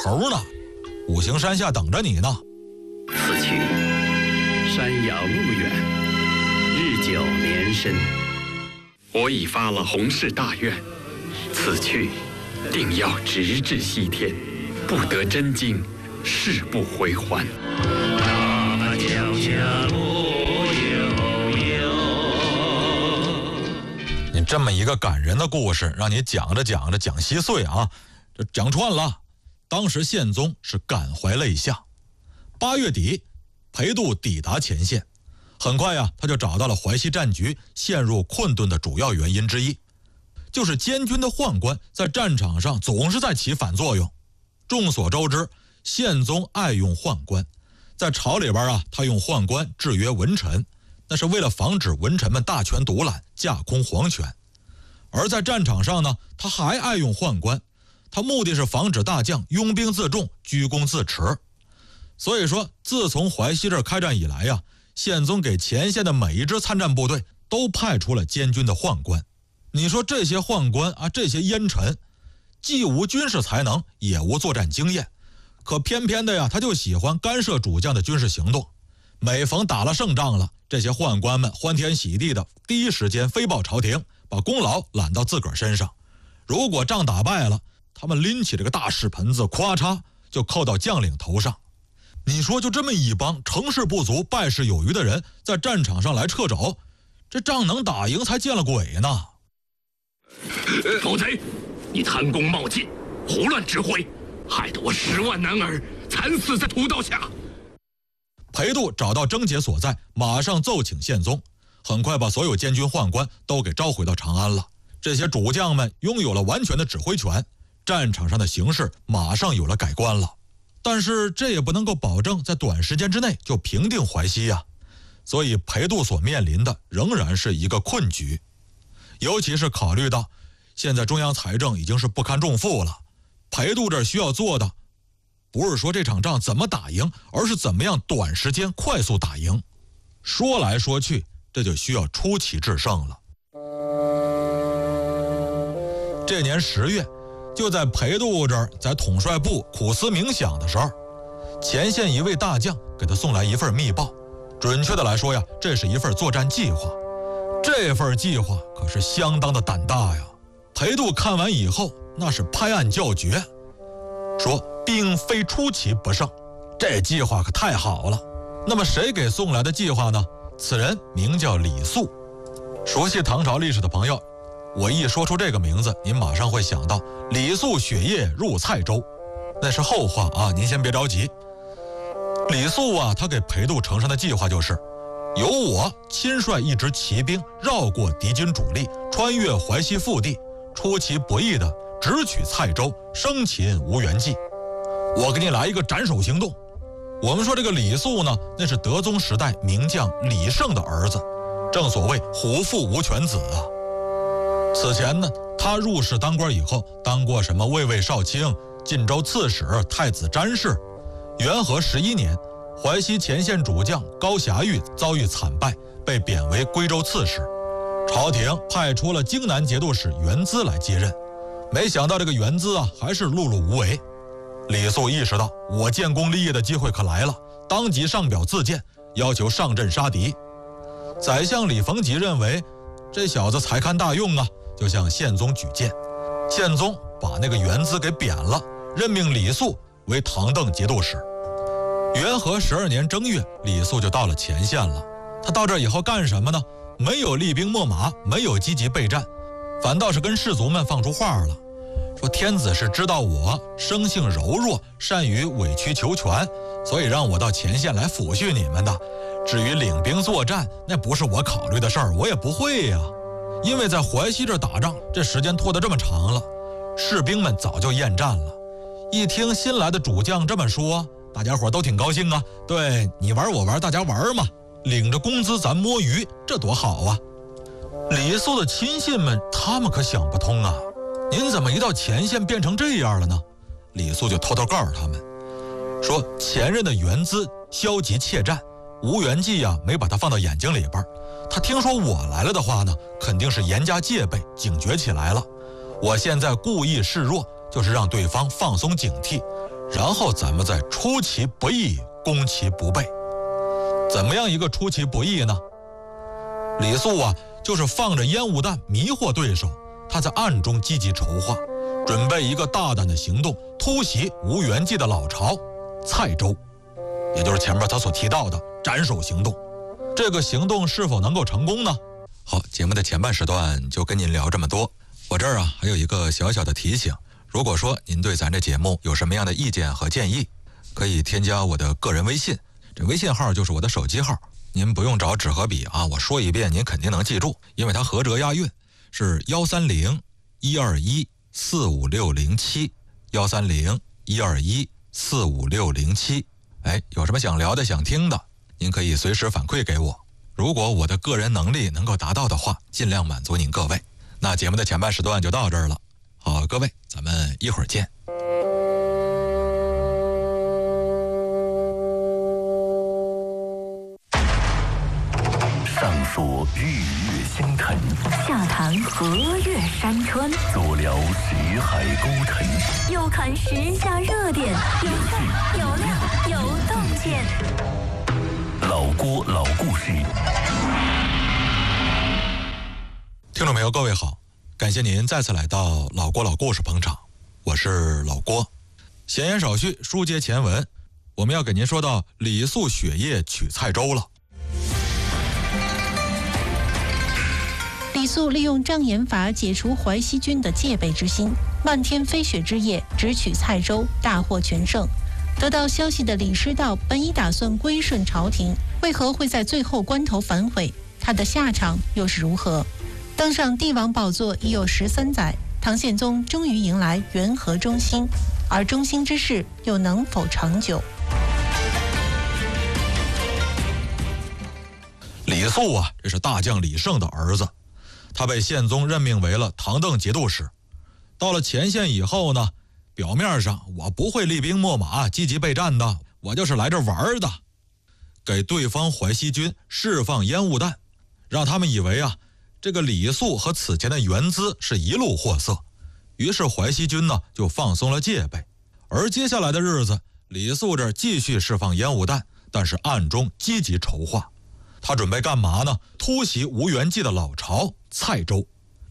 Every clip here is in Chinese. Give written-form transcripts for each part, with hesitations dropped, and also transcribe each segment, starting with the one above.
头呢，五行山下等着你呢。 此去山遥路远，日久年深。我已发了洪氏大愿，此去定要直至西天，不得真经，誓不回还。大脚下路悠悠。 你这么一个感人的故事，让你讲着讲着讲稀碎啊，这讲串了。当时宪宗是感怀泪下。8月底，裴度抵达前线，很快呀，他就找到了淮西战局陷入困顿的主要原因之一，就是监军的宦官在战场上总是在起反作用。众所周知，宪宗爱用宦官，在朝里边啊，他用宦官制约文臣，那是为了防止文臣们大权独揽，架空皇权。而在战场上呢，他还爱用宦官，他目的是防止大将拥兵自重，居功自持。所以说，自从淮西这开战以来呀，宪宗给前线的每一支参战部队都派出了监军的宦官。你说这些宦官啊，这些烟臣，既无军事才能，也无作战经验，可偏偏的呀，他就喜欢干涉主将的军事行动。每逢打了胜仗了，这些宦官们欢天喜地的第一时间飞报朝廷，把功劳揽到自个儿身上。如果仗打败了，他们拎起这个大屎盆子，咵嚓就扣到将领头上。你说就这么一帮成事不足败事有余的人在战场上来掣肘，这仗能打赢才见了鬼呢。 狗贼，你贪功冒进，胡乱指挥，害得我10万男儿惨死在屠刀下。 裴度找到症结所在，马上奏请宪宗，很快把所有监军宦官都给召回到长安了。这些主将们拥有了完全的指挥权，战场上的形势马上有了改观了。但是这也不能够保证在短时间之内就平定淮西呀，所以裴度所面临的仍然是一个困局。尤其是考虑到现在中央财政已经是不堪重负了，裴度这需要做的不是说这场仗怎么打赢，而是怎么样短时间快速打赢。说来说去，这就需要出奇制胜了。这年10月，就在裴度这儿在统帅部苦思冥想的时候，前线一位大将给他送来一份密报。准确的来说呀，这是一份作战计划。这份计划可是相当的胆大呀。裴度看完以后，那是拍案叫绝，说兵非出其不胜，这计划可太好了。那么谁给送来的计划呢？此人名叫李肃。熟悉唐朝历史的朋友，我一说出这个名字，您马上会想到李肃雪夜入蔡州，那是后话啊，您先别着急。李肃啊，他给裴度呈上的计划就是，由我亲率一支骑兵绕过敌军主力，穿越淮西腹地，出其不意的直取蔡州，生擒吴元济。我给你来一个斩首行动。我们说这个李肃呢，那是德宗时代名将李胜的儿子，正所谓虎父无犬子啊。此前呢，他入仕当官以后，当过什么卫尉少卿、晋州刺史、太子詹事。元和11年，淮西前线主将高霞玉遭遇惨败，被贬为归州刺史。朝廷派出了荆南节度使袁资来接任，没想到这个袁资啊，还是碌碌无为。李肃意识到我建功立业的机会可来了，当即上表自荐，要求上阵杀敌。宰相李逢吉认为这小子才堪大用啊，就向宪宗举荐。宪宗把那个袁资给贬了，任命李肃为唐邓节度使。元和12年正月，李肃就到了前线了。他到这以后干什么呢？没有厉兵秣马，没有积极备战，反倒是跟士卒们放出话了，说天子是知道我生性柔弱，善于委曲求全，所以让我到前线来抚恤你们的。至于领兵作战，那不是我考虑的事儿，我也不会呀。因为在淮西这打仗，这时间拖得这么长了，士兵们早就厌战了。一听新来的主将这么说，大家伙都挺高兴啊。对，你玩我玩，大家玩嘛，领着工资咱摸鱼，这多好啊。李肃的亲信们，他们可想不通啊，您怎么一到前线变成这样了呢？李肃就偷偷告诉他们，说前任的袁资消极怯战，吴元济啊没把他放到眼睛里边，他听说我来了的话呢，肯定是严加戒备，警觉起来了。我现在故意示弱，就是让对方放松警惕， 然后咱们再出其不意，攻其不备。怎么样一个出其不意呢？李肃啊，就是放着烟雾弹迷惑对手，他在暗中积极筹划，准备一个大胆的行动，突袭吴元济的老巢蔡州，也就是前面他所提到的斩首行动。这个行动是否能够成功呢？好，节目的前半时段就跟您聊这么多。我这儿啊还有一个小小的提醒，如果说您对咱这节目有什么样的意见和建议，可以添加我的个人微信，这微信号就是我的手机号，您不用找纸和笔啊，我说一遍您肯定能记住，因为它合辙押韵，是130-121-45607，130-121-45607。有什么想聊的想听的，您可以随时反馈给我，如果我的个人能力能够达到的话，尽量满足您各位。那节目的前半时段就到这儿了，好，各位，咱们一会儿见。 上说日月星辰， 下谈河岳山川， 左聊识海沟沉， 右看时下热点，有趣有料有洞见。 老郭老故事。 听众朋友，各位好，感谢您再次来到老郭老故事捧场，我是老郭。闲言少叙，书接前文，我们要给您说到李肃雪夜取蔡州了。 李肃利用障眼法解除淮西军的戒备之心，漫天飞雪之夜直取蔡州，大获全胜。得到消息的李师道本已打算归顺朝廷，为何会在最后关头反悔？他的下场又是如何？登上帝王宝座已有13载，唐宪宗终于迎来元和中兴，而中兴之事又能否长久？ 李肃啊，这是大将李胜的儿子，他被宪宗任命为了唐邓节度使。到了前线以后呢，表面上我不会厉兵秣马、积极备战的，我就是来这玩的，给对方淮西军释放烟雾弹，让他们以为啊，这个李肃和此前的袁资是一路货色。于是淮西军呢就放松了戒备。而接下来的日子，李肃这继续释放烟雾弹，但是暗中积极筹划。他准备干嘛呢？突袭吴元济的老巢蔡州。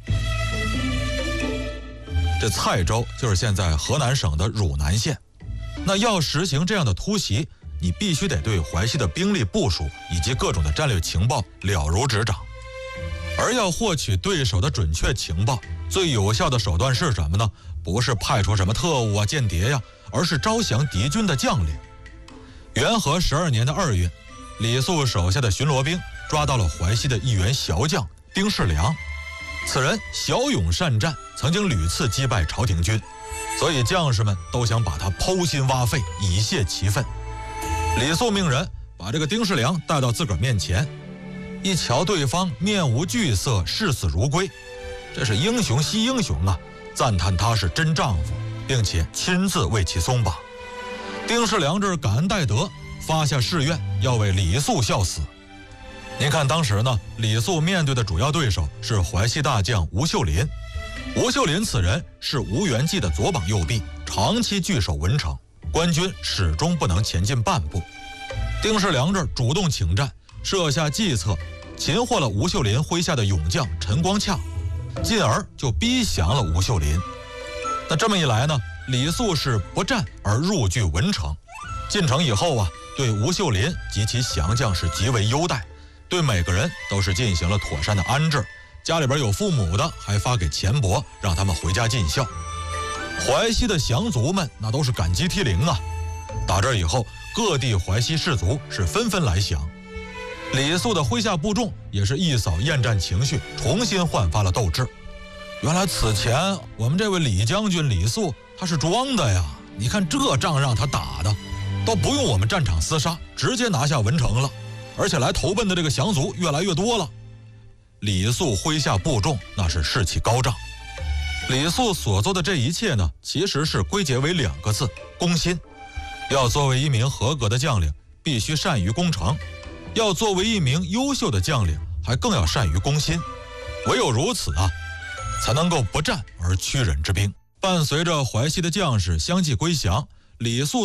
这蔡州就是现在河南省的汝南县。那要实行这样的突袭，你必须得对淮西的兵力部署以及各种的战略情报了如指掌。而要获取对手的准确情报，最有效的手段是什么呢？不是派出什么特务啊、间谍呀，而是招降敌军的将领。元和12年的2月，李肃手下的巡逻兵抓到了淮西的一员骁将丁世良。此人骁勇善战，曾经屡次击败朝廷军，所以将士们都想把他剖心挖肺，以泄其愤。李肃命人把这个丁世良带到自个儿面前，一瞧对方面无惧色，视死如归，这是英雄惜英雄啊，赞叹他是真丈夫，并且亲自为其松绑。丁世良这感恩戴德，发下誓愿要为李肃效死。您看当时呢，李肃面对的主要对手是淮西大将吴秀林。吴秀林此人是吴元济的左膀右臂，长期据守文城，官军始终不能前进半步。丁世良这主动请战，设下计策，擒获了吴秀林麾下的勇将陈光洽，进而就逼降了吴秀林。那这么一来呢，李肃是不战而入据文城。进城以后啊，对吴秀林及其降将是极为优待，对每个人都是进行了妥善的安置，家里边有父母的还发给钱帛，让他们回家尽孝。淮西的降卒们那都是感激涕零啊。打这以后，各地淮西士卒是纷纷来降。李肃的麾下部众也是一扫厌战情绪，重新焕发了斗志。原来此前我们这位李将军李肃他是装的呀，你看这仗让他打的，都不用我们战场厮杀，直接拿下文城了，而且来投奔的这个降卒越来越多了。李肃麾下部众那是士气高涨。李肃所做的这一切呢，其实是归结为2个字：攻心。要作为一名合格的将领，必须善于攻城；要作为一名优秀的将领，还更要善于攻心。唯有如此啊，才能够不战而屈人之兵。伴随着淮西的将士相继归降， 李肃